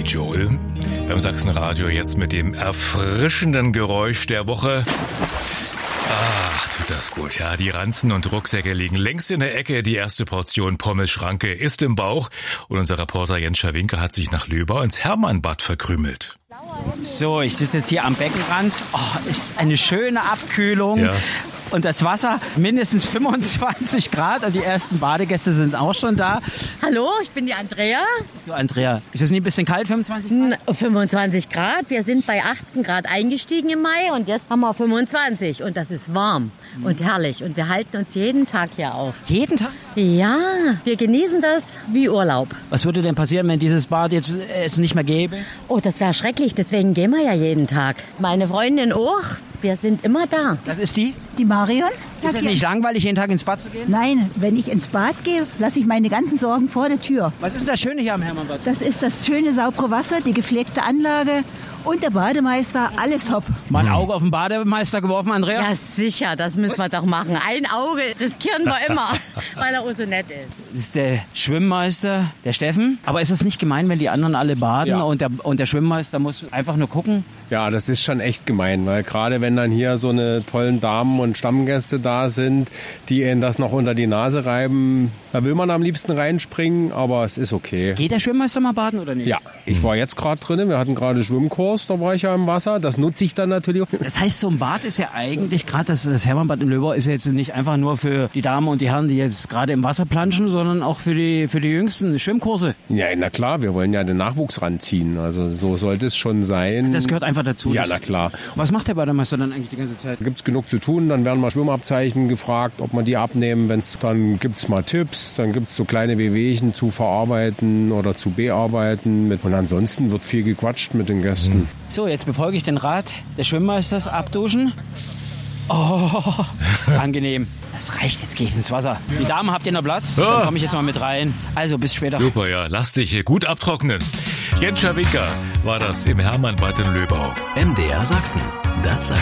Joel. Beim Sachsenradio jetzt mit dem erfrischenden Geräusch der Woche. Ach, tut das gut. Ja, die Ranzen und Rucksäcke liegen längst in der Ecke. Die erste Portion Pommes-Schranke ist im Bauch. Und unser Reporter Jens Schawinke hat sich nach Löbau ins Hermannbad verkrümelt. So, ich sitze jetzt hier am Beckenrand. Oh, ist eine schöne Abkühlung. Ja. Und das Wasser mindestens 25 Grad und die ersten Badegäste sind auch schon da. Hallo, ich bin die Andrea. So, Andrea, ist es nicht ein bisschen kalt, 25 Grad? 25 Grad. Wir sind bei 18 Grad eingestiegen im Mai und jetzt haben wir 25. Und das ist warm und herrlich. Und wir halten uns jeden Tag hier auf. Jeden Tag? Ja, wir genießen das wie Urlaub. Was würde denn passieren, wenn dieses Bad jetzt es nicht mehr gäbe? Oh, das wäre schrecklich. Deswegen gehen wir ja jeden Tag. Meine Freundin auch. Wir sind immer da. Das ist die? Die Marion. Ist es nicht langweilig, jeden Tag ins Bad zu gehen? Nein, wenn ich ins Bad gehe, lasse ich meine ganzen Sorgen vor der Tür. Was ist denn das Schöne hier am Hermannbad? Das ist das schöne, saubere Wasser, die gepflegte Anlage und der Bademeister, alles hopp. Mal ein Auge auf den Bademeister geworfen, Andrea? Ja, sicher, das müssen wir doch machen. Ein Auge riskieren wir immer, weil er auch so nett ist. Das ist der Schwimmmeister, der Steffen. Aber ist es nicht gemein, wenn die anderen alle baden und der Schwimmmeister muss einfach nur gucken? Ja, das ist schon echt gemein, weil gerade wenn dann hier so eine tollen Damen und Stammgäste da sind, die ihnen das noch unter die Nase reiben, da will man am liebsten reinspringen, aber es ist okay. Geht der Schwimmmeister mal baden oder nicht? Ja, ich war jetzt gerade drin, wir hatten gerade Schwimmkurs, da war ich ja im Wasser, das nutze ich dann natürlich. Das heißt, so ein Bad ist ja eigentlich, gerade das Hermannbad in Löbau ist ja jetzt nicht einfach nur für die Damen und die Herren, die jetzt gerade im Wasser planschen, sondern auch für die jüngsten Schwimmkurse. Ja, na klar, wir wollen ja den Nachwuchs ranziehen, also so sollte es schon sein. Das gehört einfach dazu. Ja, na klar. Was macht der Bademeister dann eigentlich die ganze Zeit? Da gibt's genug zu tun, dann werden mal Schwimmabzeichen gefragt, ob man die abnehmen. Dann gibt's mal Tipps, dann gibt's so kleine Wehwehchen zu verarbeiten oder zu bearbeiten. Und ansonsten wird viel gequatscht mit den Gästen. So, jetzt befolge ich den Rat des Schwimmmeisters, abduschen. Oh, angenehm. Das reicht, jetzt gehe ich ins Wasser. Die Damen, habt ihr noch Platz? Dann komme ich jetzt mal mit rein. Also, bis später. Super, ja. Lass dich hier gut abtrocknen. Jens Schawinke war das im Hermannbad in Löbau. MDR Sachsen. Das